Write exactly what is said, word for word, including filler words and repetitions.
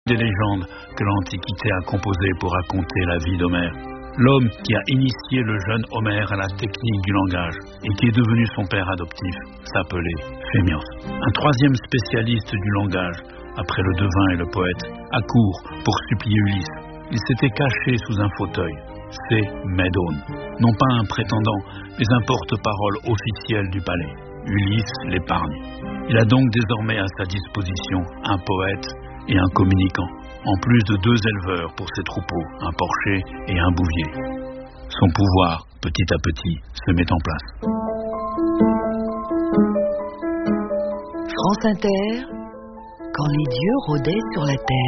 des légendes que l'Antiquité a composées pour raconter la vie d'Homère. L'homme qui a initié le jeune Homère à la technique du langage et qui est devenu son père adoptif s'appelait Phemios. Un troisième spécialiste du langage, après le devin et le poète, accourt pour supplier Ulysse. Il s'était caché sous un fauteuil. C'est Médone. Non pas un prétendant, mais un porte-parole officiel du palais. Ulysse l'épargne. Il a donc désormais à sa disposition un poète et un communicant, en plus de deux éleveurs pour ses troupeaux, un porcher et un bouvier. Son pouvoir, petit à petit, se met en place. France Inter, quand les dieux rôdaient sur la terre.